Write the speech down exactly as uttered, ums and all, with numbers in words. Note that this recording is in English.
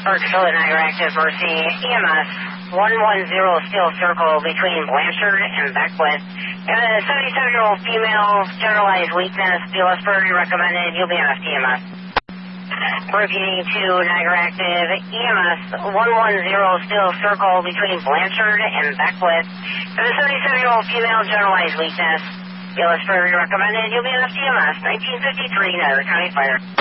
First Philly Niagara Active Mercy, E M S one one zero Steel Circle between Blanchard and Beckwith. And a seventy-seven-year-old female, generalized weakness, B L S priority recommended, you'll be on F T M S. Repeating to Niagara Active, E M S one one zero Steel Circle between Blanchard and Beckwith. And a seventy-seven-year-old female, generalized weakness, B L S priority recommended, you'll be on F T M S, nineteen fifty-three, Niagara County Fire.